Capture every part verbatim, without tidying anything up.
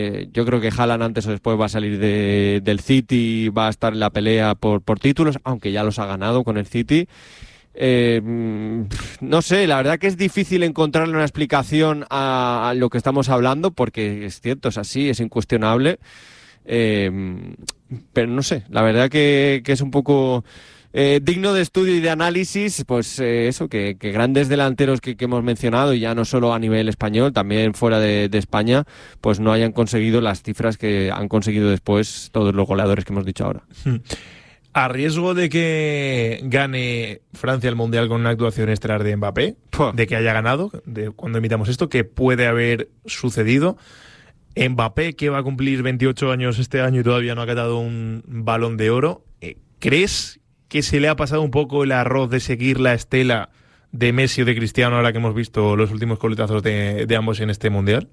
Eh, yo creo que Haaland antes o después va a salir de, del City, va a estar en la pelea por, por títulos, aunque ya los ha ganado con el City. Eh, no sé, la verdad que es difícil encontrarle una explicación a, a lo que estamos hablando, porque es cierto, es así, es incuestionable. Eh, pero no sé, la verdad que, que es un poco... Eh, digno de estudio y de análisis, pues eh, eso, que, que grandes delanteros que, que hemos mencionado, y ya no solo a nivel español, también fuera de, de España, pues no hayan conseguido las cifras que han conseguido después todos los goleadores que hemos dicho ahora. A riesgo de que gane Francia el Mundial con una actuación estelar de Mbappé, Puh. de que haya ganado, de cuando emitamos esto, que puede haber sucedido, Mbappé, que va a cumplir veintiocho años este año y todavía no ha catado un Balón de Oro, ¿crees que se le ha pasado un poco el arroz de seguir la estela de Messi o de Cristiano ahora que hemos visto los últimos coletazos de, de ambos en este Mundial?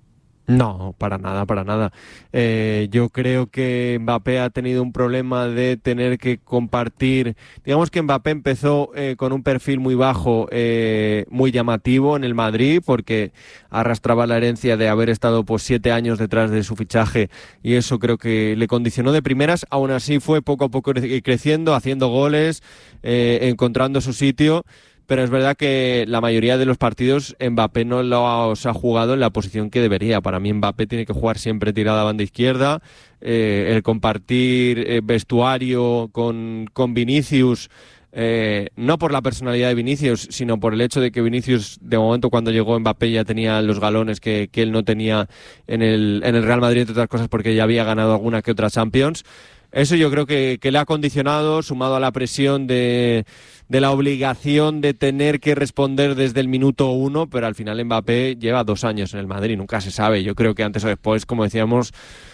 No, para nada, para nada. Eh, yo creo que Mbappé ha tenido un problema de tener que compartir... Digamos que Mbappé empezó eh, con un perfil muy bajo, eh, muy llamativo en el Madrid, porque arrastraba la herencia de haber estado pues siete años detrás de su fichaje, y eso creo que le condicionó de primeras. Aún así fue poco a poco creciendo, haciendo goles, eh, encontrando su sitio. Pero es verdad que la mayoría de los partidos Mbappé no los ha jugado en la posición que debería. Para mí Mbappé tiene que jugar siempre tirada a banda izquierda. Eh, el compartir eh, vestuario con, con Vinicius, eh, no por la personalidad de Vinicius, sino por el hecho de que Vinicius, de momento cuando llegó Mbappé, ya tenía los galones que, que él no tenía en el, en el Real Madrid, entre otras cosas porque ya había ganado alguna que otra Champions. Eso yo creo que, que le ha condicionado, sumado a la presión de, de la obligación de tener que responder desde el minuto uno, pero al final Mbappé lleva dos años en el Madrid, nunca se sabe. Yo creo que antes o después, como decíamos,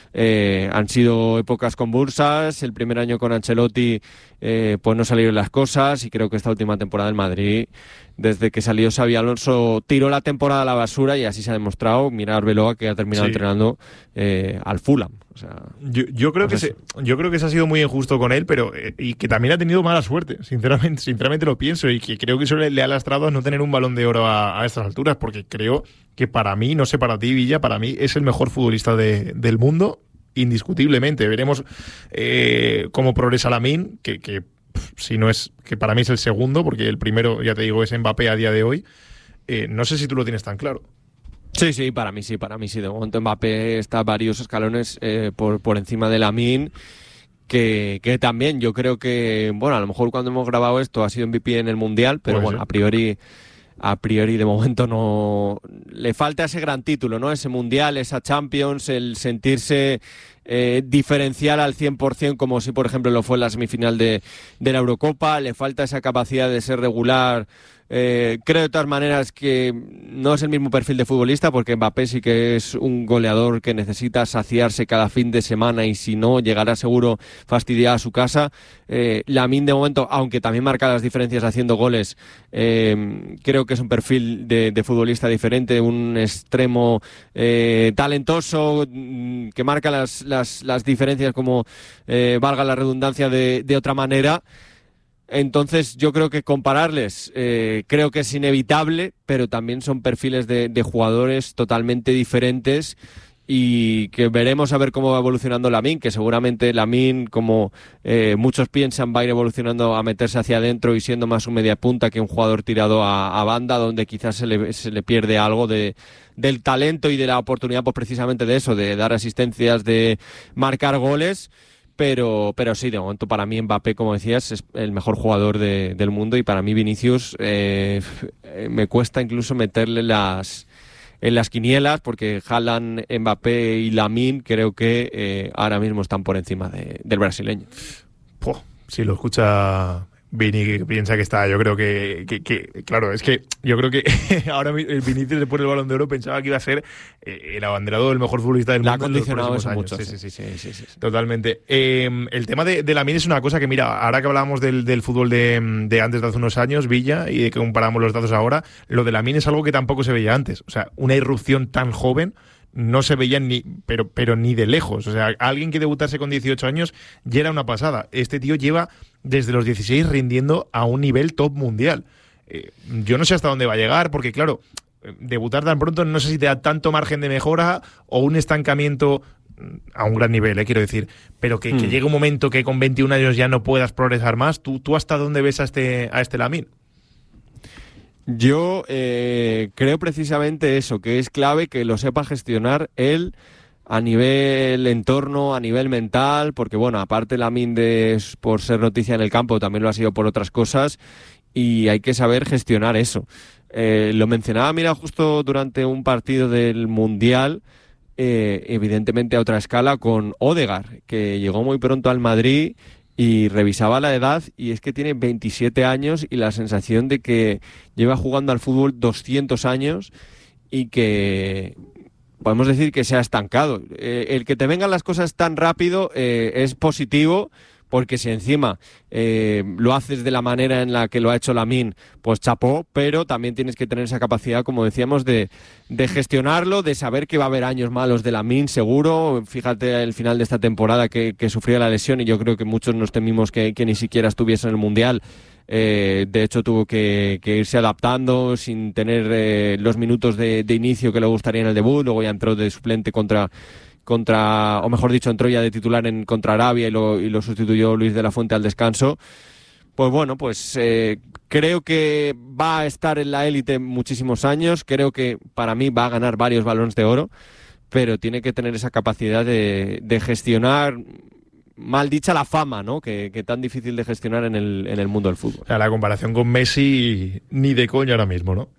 eh, han sido épocas convulsas. El primer año con Ancelotti eh, pues no salieron las cosas, y creo que esta última temporada en Madrid, desde que salió Xabi Alonso, tiró la temporada a la basura, y así se ha demostrado. Mira a Arbeloa, que ha terminado sí. entrenando eh, al Fulham. O sea, yo, yo creo pues que se, yo creo que se ha sido muy injusto con él, pero eh, y que también ha tenido mala suerte, sinceramente, sinceramente lo pienso, y que creo que eso le, le ha lastrado a no tener un Balón de Oro a, a estas alturas, porque creo que para mí, no sé para ti, Villa, para mí es el mejor futbolista de, del mundo, indiscutiblemente. Veremos eh, cómo progresa Lamine, que, que pff, si no es, que para mí es el segundo, porque el primero, ya te digo, es Mbappé a día de hoy. Eh, no sé si tú lo tienes tan claro. Sí, sí, para mí sí, para mí sí. De momento Mbappé está varios escalones eh, por, por encima de Lamine, que, que también yo creo que, bueno, a lo mejor cuando hemos grabado esto ha sido M V P en el Mundial, pero bueno, a priori, a priori de momento no... Le falta ese gran título, ¿no? Ese Mundial, esa Champions, el sentirse eh, diferencial al cien por ciento, como si, por ejemplo, lo fue en la semifinal de, de la Eurocopa. Le falta esa capacidad de ser regular. Eh, creo de todas maneras que no es el mismo perfil de futbolista, porque Mbappé sí que es un goleador que necesita saciarse cada fin de semana, y si no, llegará seguro fastidiado a su casa. eh, Lamine, de momento, aunque también marca las diferencias haciendo goles, eh, creo que es un perfil de, de futbolista diferente, un extremo eh, talentoso, que marca las, las, las diferencias, como eh, valga la redundancia, de, de otra manera. Entonces yo creo que compararles eh, creo que es inevitable, pero también son perfiles de, de jugadores totalmente diferentes, y que veremos a ver cómo va evolucionando Lamine, que seguramente Lamine, como eh, muchos piensan, va a ir evolucionando a meterse hacia adentro y siendo más un media punta que un jugador tirado a, a banda, donde quizás se le, se le pierde algo de, del talento y de la oportunidad, pues precisamente de eso, de dar asistencias, de marcar goles. Pero, pero sí, de momento para mí Mbappé, como decías, es el mejor jugador de, del mundo, y para mí Vinicius eh, me cuesta incluso meterle las en las quinielas, porque Haaland, Mbappé y Lamine creo que eh, ahora mismo están por encima de, del brasileño. Puh, si lo escucha Vini, que piensa que está, yo creo que, que, que claro, es que yo creo que ahora el Vinicius, después del Balón de Oro, pensaba que iba a ser eh, el abanderado del mejor futbolista del La mundo. Ha condicionado eso años. mucho. Sí, sí, sí, sí, sí, sí, sí. Totalmente. Eh, el tema de, de Lamine es una cosa que, mira, ahora que hablábamos del, del fútbol de, de antes de hace unos años, Villa, y de que comparamos los datos ahora, lo de Lamine es algo que tampoco se veía antes. O sea, una irrupción tan joven no se veía ni, pero, pero ni de lejos. O sea, alguien que debutase con dieciocho años ya era una pasada. Este tío lleva desde los dieciséis rindiendo a un nivel top mundial. Eh, yo no sé hasta dónde va a llegar, porque claro, debutar tan pronto no sé si te da tanto margen de mejora o un estancamiento a un gran nivel, eh, quiero decir, pero que, mm. que llegue un momento que con veintiún años ya no puedas progresar más. ¿Tú, tú hasta dónde ves a este, a este Lamine? Yo eh, creo precisamente eso, que es clave que lo sepa gestionar él a nivel entorno, a nivel mental, porque bueno, aparte Lamine de por ser noticia en el campo, también lo ha sido por otras cosas, y hay que saber gestionar eso. Eh, lo mencionaba, mira, justo durante un partido del Mundial, eh, evidentemente a otra escala, con Odegaard, que llegó muy pronto al Madrid y revisaba la edad, y es que tiene veintisiete años y la sensación de que lleva jugando al fútbol doscientos años y que podemos decir que se ha estancado. Eh, el que te vengan las cosas tan rápido eh, es positivo, porque si encima eh, lo haces de la manera en la que lo ha hecho Lamine, pues chapó, pero también tienes que tener esa capacidad, como decíamos, de, de gestionarlo, de saber que va a haber años malos de Lamine, seguro. Fíjate el final de esta temporada que, que sufría la lesión, y yo creo que muchos nos temimos que, que ni siquiera estuviese en el Mundial. Eh, de hecho, tuvo que, que irse adaptando sin tener eh, los minutos de, de inicio que le gustaría en el debut. Luego ya entró de suplente contra... contra, o mejor dicho, entró ya de titular en contra Arabia y lo, y lo sustituyó Luis de la Fuente al descanso. Pues bueno, pues eh, creo que va a estar en la élite muchísimos años, creo que para mí va a ganar varios Balones de Oro, pero tiene que tener esa capacidad de, de gestionar, mal dicha, la fama, ¿no? Que, que tan difícil de gestionar en el, en el mundo del fútbol. O sea, la comparación con Messi ni de coña ahora mismo, ¿no?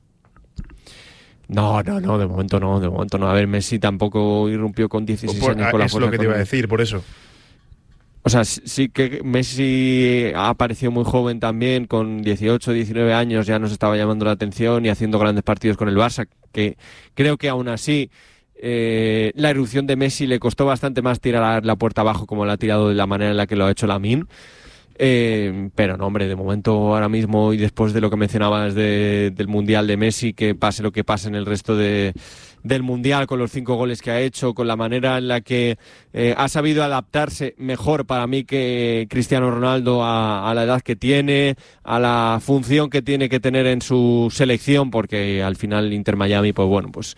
No, no, no, de momento no, de momento no. A ver, Messi tampoco irrumpió con dieciséis por, años con la es fuerza. Es lo que te iba a decir, por eso. O sea, sí que Messi ha aparecido muy joven también, con dieciocho, diecinueve años ya nos estaba llamando la atención y haciendo grandes partidos con el Barça, que creo que aún así eh, la irrupción de Messi le costó bastante más tirar la puerta abajo como la ha tirado de la manera en la que lo ha hecho Lamine. Eh, pero no, hombre, de momento ahora mismo, y después de lo que mencionabas de, del Mundial de Messi, que pase lo que pase en el resto de, del Mundial, con los cinco goles que ha hecho, con la manera en la que eh, ha sabido adaptarse mejor para mí que Cristiano Ronaldo a, a la edad que tiene, a la función que tiene que tener en su selección, porque al final Inter Miami, pues bueno, pues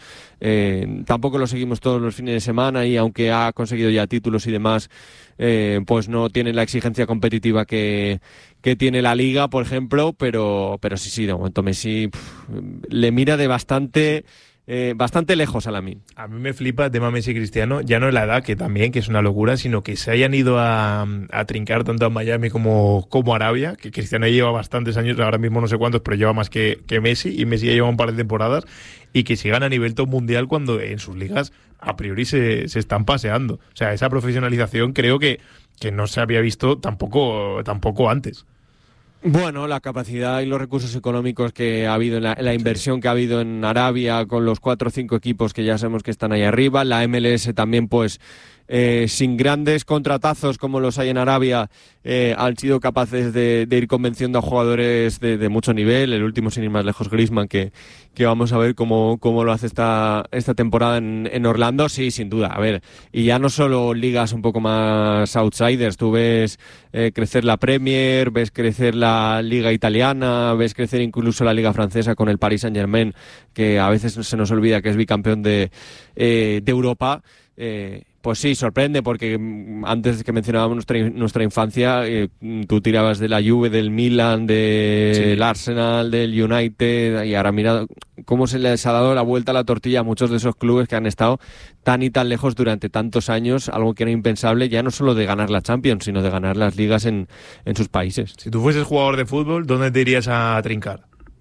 eh, tampoco lo seguimos todos los fines de semana, y aunque ha conseguido ya títulos y demás, eh, pues no tiene la exigencia competitiva que, que tiene la Liga, por ejemplo, pero, pero sí, sí, de momento Messi pff, le mira de bastante... Eh, bastante lejos a Lamine. A mí me flipa el tema Messi y Cristiano, ya no es la edad, que también, que es una locura, sino que se hayan ido a, a trincar tanto a Miami como, como a Arabia, que Cristiano lleva bastantes años, ahora mismo no sé cuántos, pero lleva más que, que Messi, y Messi ya lleva un par de temporadas, y que sigan a nivel top mundial cuando en sus ligas a priori se, se están paseando. O sea, esa profesionalización creo que, que no se había visto tampoco, tampoco antes. Bueno, la capacidad y los recursos económicos que ha habido, en la, la inversión que ha habido en Arabia, con los cuatro o cinco equipos que ya sabemos que están ahí arriba, la M L S también, pues eh, sin grandes contratazos como los hay en Arabia, eh, han sido capaces de, de ir convenciendo a jugadores de, de mucho nivel. El último, sin ir más lejos, Griezmann, que, que vamos a ver cómo, cómo lo hace esta, esta temporada en, en Orlando. Sí, sin duda. A ver, y ya no solo ligas un poco más outsiders, tú ves eh, crecer la Premier, ves crecer la Liga Italiana, ves crecer incluso la Liga Francesa con el Paris Saint-Germain, que a veces se nos olvida que es bicampeón de, eh, de Europa. Eh, pues sí, sorprende, porque antes que mencionábamos nuestra, nuestra infancia, eh, tú tirabas de la Juve, del Milan, del sí. Arsenal, del United, y ahora mira cómo se les ha dado la vuelta a la tortilla a muchos de esos clubes que han estado tan y tan lejos durante tantos años, algo que era impensable, ya no solo de ganar la Champions, sino de ganar las ligas en, en sus países. Si tú fueses jugador de fútbol, ¿dónde te irías a trincar?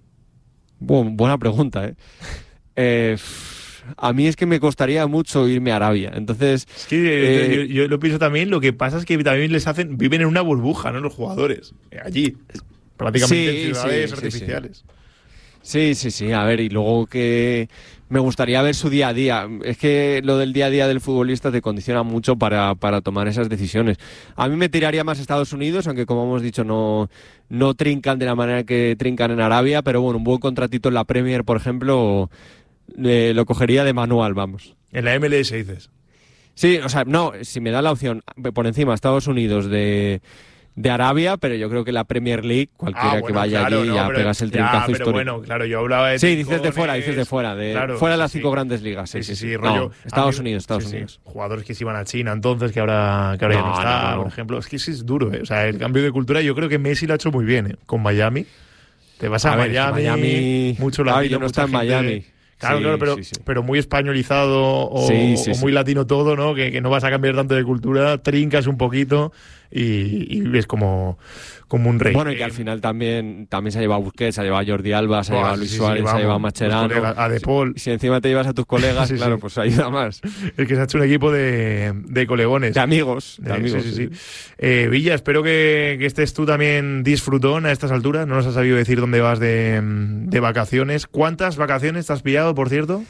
Bueno, buena pregunta, ¿eh? eh A mí es que me costaría mucho irme a Arabia, entonces... Es que eh, yo, yo lo pienso también, lo que pasa es que también les hacen... Viven en una burbuja, ¿no? Los jugadores, allí, prácticamente sí, en ciudades sí, artificiales. Sí, sí, sí, a ver, y luego que me gustaría ver su día a día. Es que lo del día a día del futbolista te condiciona mucho para, para tomar esas decisiones. A mí me tiraría más a Estados Unidos, aunque como hemos dicho no, no trincan de la manera que trincan en Arabia, pero bueno, un buen contratito en la Premier, por ejemplo... Eh, lo cogería de manual, vamos. En la M L S dices. Sí, o sea, no, si me da la opción por encima Estados Unidos de, de Arabia, pero yo creo que la Premier League, cualquiera Ah, bueno, que vaya claro, allí no, ya pero- pegas el ya, trincazo pero histórico. bueno, claro, yo hablaba de Sí, dices de trincones, fuera, dices de fuera, de claro, fuera de las sí, cinco sí. grandes ligas. Sí, sí, sí. No, rollo- Estados amigos- Unidos, Estados sí, sí, Unidos. jugadores que se iban a China entonces, que ahora, que ahora ya No, no está, no, no, no. por ejemplo. Es que sí es duro, ¿eh? O sea, el cambio de cultura yo creo que Messi lo ha hecho muy bien, ¿eh? Con Miami. Te vas a, A ver, es que Miami, Miami- mucho claro, latino, yo no mucha estaba en gente- Miami. Claro, Sí, claro, pero, sí, sí. pero muy españolizado o, Sí, sí, o muy sí. latino todo, ¿no? Que, que no vas a cambiar tanto de cultura, trincas un poquito y, y vives como, como un rey. Bueno, y que Eh, al final también, también se ha llevado a Busquets, se ha llevado a Jordi Alba, se ha buah, llevado a sí, Luis sí, Suárez, sí, se ha vamos, llevado a los Mascherano. colegas, a De Paul. Si, si encima te llevas a tus colegas, Sí, sí. claro, pues ayuda más. El que se ha hecho un equipo de, de colegones. De amigos, de Eh, amigos. sí, sí, sí. sí. Eh, Villa, espero que, que estés tú también disfrutón a estas alturas. No nos has sabido decir dónde vas de, de vacaciones. ¿Cuántas vacaciones te has pillado, por cierto?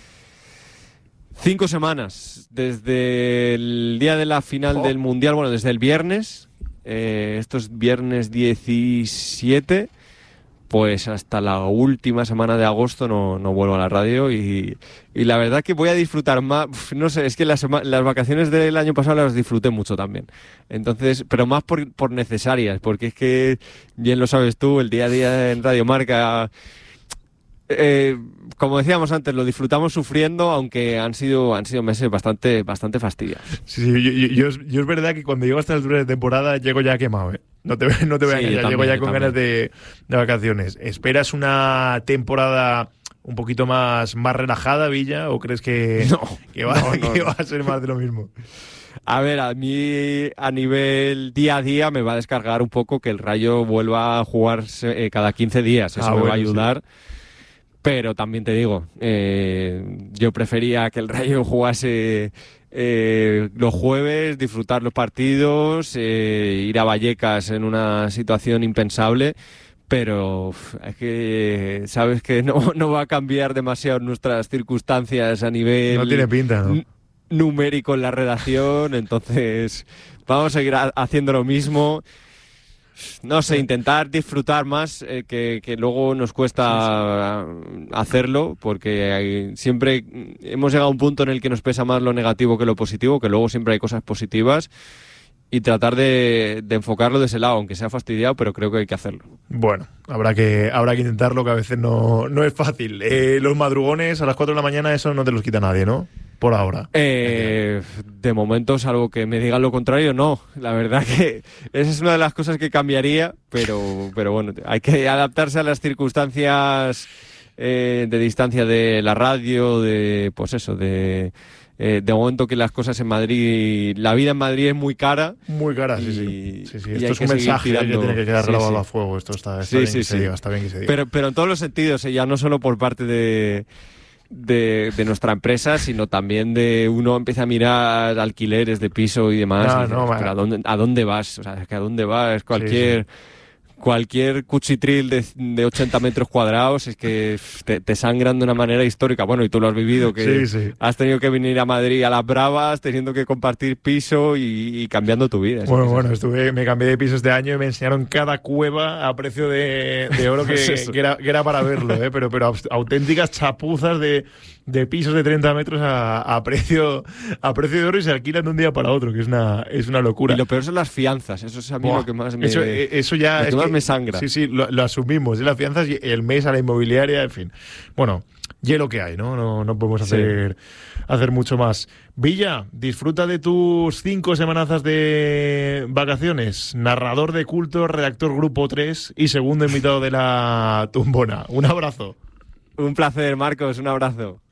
Cinco semanas, desde el día de la final Oh. del Mundial, bueno, desde el viernes, eh, esto es viernes diecisiete, pues hasta la última semana de agosto no, no vuelvo a la radio y, y la verdad que voy a disfrutar más, uf, no sé, es que las, sema- las vacaciones del año pasado las disfruté mucho también, entonces, pero más por, por necesarias, porque es que, bien lo sabes tú, el día a día en Radio Marca... Eh, como decíamos antes, lo disfrutamos sufriendo, aunque han sido han sido meses bastante bastante fastidiosos. Sí, sí, yo, yo- yo es, yo es verdad que cuando llego a esta altura de temporada llego ya quemado, ¿eh? No te, no te voy a Sí, yo engañar, llego también, ya yo con también. ganas de, de vacaciones. ¿Esperas una temporada un poquito más, más relajada, Villa? ¿O crees que, No, que, va, no, no, que no. va a ser más de lo mismo? A ver, a mí a nivel día a día me va a descargar un poco que el Rayo vuelva a jugar eh, cada quince días. Eso Ah, me va a bueno, sí. ayudar. Pero también te digo, eh, yo prefería que el Rayo jugase eh, los jueves, disfrutar los partidos, eh, ir a Vallecas en una situación impensable. Pero uf, es que sabes que no, no va a cambiar demasiado nuestras circunstancias a nivel No tiene pinta, ¿no? n- numérico en la redacción, entonces vamos a seguir ha- haciendo lo mismo. No sé, intentar disfrutar más, eh, que, que luego nos cuesta hacerlo, porque hay- siempre hemos llegado a un punto en el que nos pesa más lo negativo que lo positivo, que luego siempre hay cosas positivas, y tratar de, de enfocarlo de ese lado, aunque sea fastidiado, pero creo que hay que hacerlo. Bueno, habrá que, habrá que intentarlo, que a veces no, no es fácil. Eh, los madrugones a las cuatro de la mañana, eso no te los quita nadie, ¿no? Por ahora. Eh, de momento, salvo que me digan lo contrario, no. La verdad que esa es una de las cosas que cambiaría, pero, pero bueno, hay que adaptarse a las circunstancias eh, de distancia de la radio, de pues eso, de, eh, de momento que las cosas en Madrid, la vida en Madrid es muy cara. Muy cara, sí, Y- sí. sí, sí. y Esto hay es un que seguir mensaje eh, que tirando. tiene que quedar Sí, grabado sí. a fuego. Esto está, está Sí, bien sí, que se sí. diga, está bien que se diga. Pero, pero en todos los sentidos, eh, ya no solo por parte de, de, de nuestra empresa, sino también de uno empieza a mirar alquileres de piso y demás. No, y dices, no, "Pero va. ¿a dónde, ¿a dónde vas? O sea, es que ¿a dónde vas? Cualquier... Cualquier cuchitril de, de ochenta metros cuadrados es que te, te sangran de una manera histórica. Bueno, y tú lo has vivido, que Sí, sí. has tenido que venir a Madrid a las bravas, teniendo que compartir piso y, y cambiando tu vida. Bueno, Es que bueno, es- estuve, me cambié de piso este año y me enseñaron cada cueva a precio de, de oro que, Es eso. que era, que era para verlo, ¿eh? pero, pero aut- auténticas chapuzas de, de pisos de treinta metros a, a precio a precio de oro y se alquilan de un día para otro, que es una, es una locura. Y lo peor son las fianzas. Eso es a mí Buah, lo que más me, eso, eh, eso ya lo que es más que- me sangra. Sí, sí, lo, lo asumimos. ¿eh? Las fianzas y el mes a la inmobiliaria, en fin. Bueno, y es lo que hay, ¿no? No, no podemos Sí. hacer, hacer mucho más. Villa, disfruta de tus cinco semanazas de vacaciones. Narrador de culto, redactor Grupo tres y segundo invitado de la tumbona. Un abrazo. Un placer, Marcos. Un abrazo.